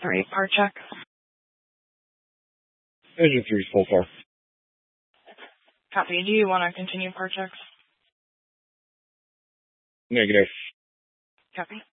3, part check. Engine 3 full car. Copy. Do you want to continue part checks? Negative. Copy.